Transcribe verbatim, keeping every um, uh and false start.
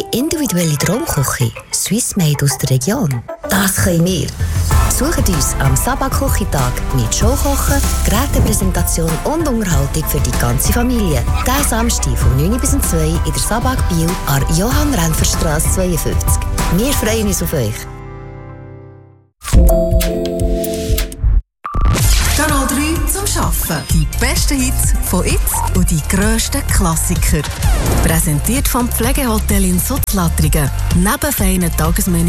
individuelle Traumküche, Swiss Made aus der Region. Das können wir. Sucht uns am Sabak-Küchentag mit Showkochen, Gerätepräsentation und Unterhaltung für die ganze Familie. Diesen Samstag vom neun bis zwei in der Sabak Biel an der Johann-Renfer-Strasse zweiundfünfzig. Wir freuen uns auf euch. Kanal drei zum Arbeiten. Die besten Hits von jetzt und die grössten Klassiker. Präsentiert vom Pflegehotel in Sutzlatrigen. Neben feinen Tagesmenü